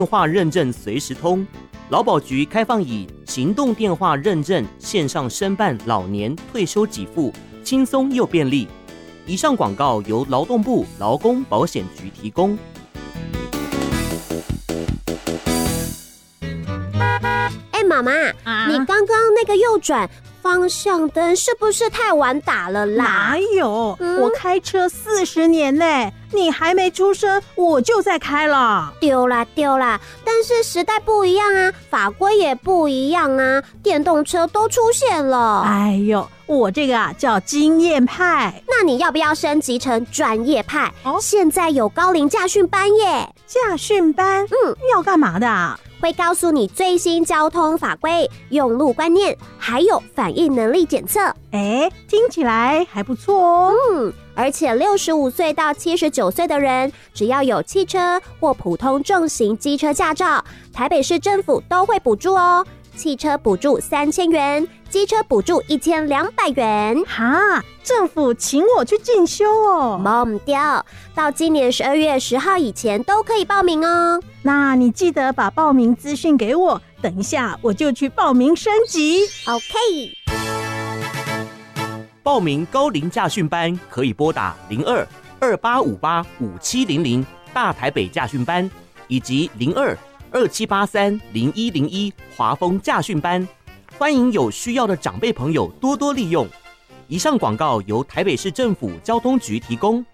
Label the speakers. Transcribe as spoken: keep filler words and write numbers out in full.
Speaker 1: 电话认证随时通，劳保局开放以行动电话认证线上申办老年退休给付，轻松又便利。以上广告由劳动部劳工保险局提供。
Speaker 2: 哎，妈妈，啊、你刚刚那个右转方向灯是不是太晚打了啦？
Speaker 3: 哪有？嗯、我开车四十年嘞，你还没出生我就在开了。
Speaker 2: 丢啦丢啦！但是时代不一样啊，法规也不一样啊，电动车都出现了。
Speaker 3: 哎呦，我这个啊叫经验派。
Speaker 2: 那你要不要升级成专业派？哦，现在有高龄驾训班耶。
Speaker 3: 驾训班？嗯，要干嘛的啊？
Speaker 2: 会告诉你最新交通法规、用路观念，还有反应能力检测。
Speaker 3: 哎，听起来还不错哦。
Speaker 2: 嗯，而且六十五岁到七十九岁的人，只要有汽车或普通重型机车驾照，台北市政府都会补助哦。汽车补助三千元，机车补助一千两百元。
Speaker 3: 哈，政府请我去进修哦。
Speaker 2: 忘掉，到今年十二月十号以前都可以报名哦。
Speaker 3: 那你记得把报名资讯给我，等一下我就去报名升级。
Speaker 2: OK。
Speaker 1: 报名高龄驾训班可以拨打零二二八五八五七零零大台北驾训班，以及零二二七八三零一零一华丰驾训班，欢迎有需要的长辈朋友多多利用。以上广告由台北市政府交通局提供。